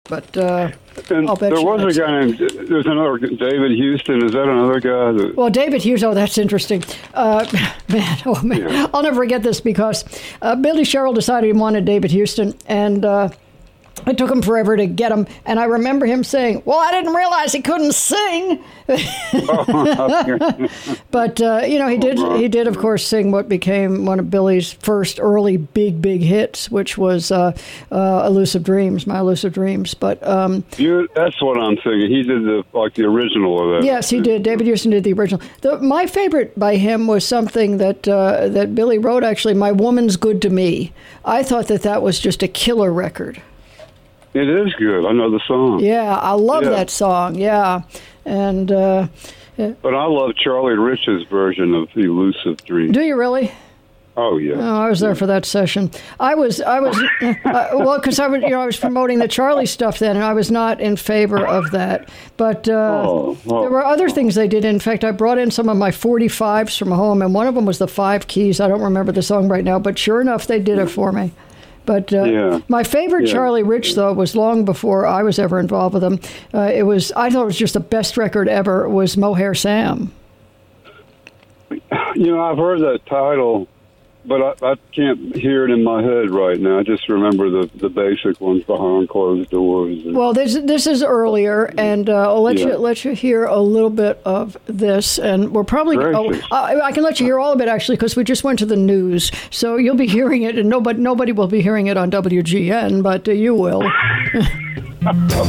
But And I'll bet there you was that's a guy named, there's another David Houston. Is that another guy? Well, David Hughes, that's interesting. Man. Yeah. I'll never forget this because Billy Sherrill decided he wanted David Houston, and it took him forever to get him. And I remember him saying, well, I didn't realize he couldn't sing. But, he did, of course, sing what became one of Billy's first early big hits, which was Elusive Dreams, My Elusive Dreams. But that's what I'm thinking. He did the original of that. yes, he did. David Houston did the original. My favorite by him was something that Billy wrote, actually, My Woman's Good to Me. I thought that was just a killer record. It is good. I know the song. Yeah, I love that song. Yeah, and but I love Charlie Rich's version of Elusive Dreams. Do you really? Oh yeah. Oh, I was there for that session. I was well, because I was promoting the Charlie stuff then, and I was not in favor of that. But there were other things they did. In fact, I brought in some of my 45s from home, and one of them was the Five Keys. I don't remember the song right now, but sure enough, they did it for me. But my favorite Charlie Rich, though, was long before I was ever involved with him. I thought it was just the best record ever, was Mohair Sam. I've heard that title, but I can't hear it in my head right now. I just remember the basic ones, Behind Closed Doors. Well, this is earlier, and I'll let you hear a little bit of this, and we're probably I can let you hear all of it actually because we just went to the news, so you'll be hearing it, and nobody will be hearing it on WGN, but you will.